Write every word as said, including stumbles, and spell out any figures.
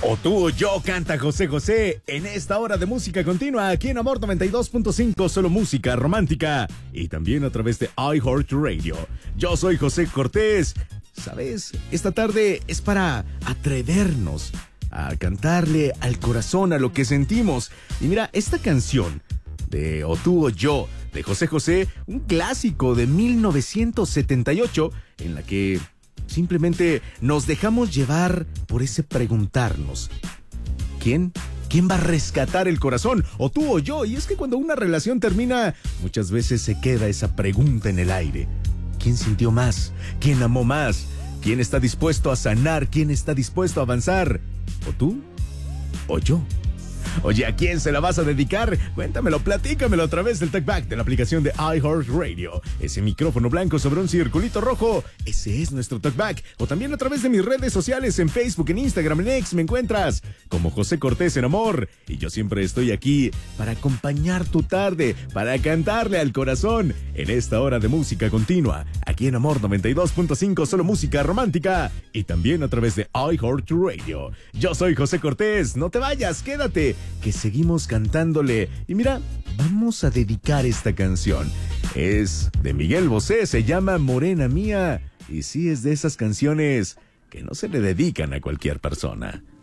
O tú o yo, canta José José en esta hora de música continua aquí en Amor noventa y dos punto cinco, solo música romántica y también a través de iHeartRadio. Yo soy José Cortés. ¿Sabes? Esta tarde es para atrevernos a cantarle al corazón, a lo que sentimos. Y mira, esta canción de O tú o yo de José José, un clásico de mil novecientos setenta y ocho, en la que simplemente nos dejamos llevar por ese preguntarnos: ¿Quién? ¿Quién va a rescatar el corazón? ¿O tú o yo? Y es que cuando una relación termina, muchas veces se queda esa pregunta en el aire. ¿Quién sintió más? ¿Quién amó más? ¿Quién está dispuesto a sanar? ¿Quién está dispuesto a avanzar? ¿O tú? ¿O yo? Oye, ¿a quién se la vas a dedicar? Cuéntamelo, platícamelo a través del TalkBack de la aplicación de iHeartRadio. Ese micrófono blanco sobre un circulito rojo, ese es nuestro TalkBack. O también a través de mis redes sociales, en Facebook, en Instagram, en X, me encuentras como José Cortés en Amor. Y yo siempre estoy aquí para acompañar tu tarde, para cantarle al corazón en esta hora de música continua, aquí en Amor noventa y dos punto cinco, solo música romántica, y también a través de iHeartRadio. Yo soy José Cortés, no te vayas, quédate, que seguimos cantándole. Y mira, vamos a dedicar esta canción. Es de Miguel Bosé, se llama Morena Mía, y sí es de esas canciones que no se le dedican a cualquier persona.